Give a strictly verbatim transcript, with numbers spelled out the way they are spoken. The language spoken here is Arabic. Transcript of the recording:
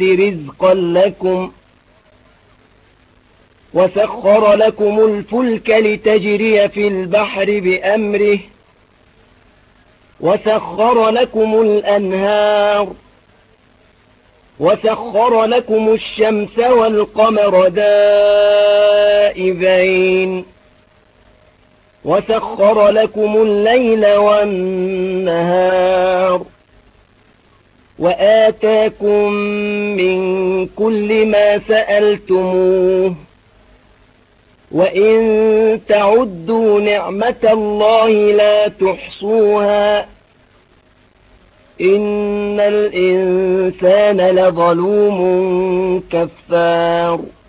رزقا لكم وسخر لكم الفلك لتجري في البحر بأمره وسخر لكم الأنهار وسخر لكم الشمس والقمر دائبين وسخر لكم الليل والنهار وآتاكم من كل ما سألتموه وإن تعدوا نعمة الله لا تحصوها إن الإنسان لظلوم كفار.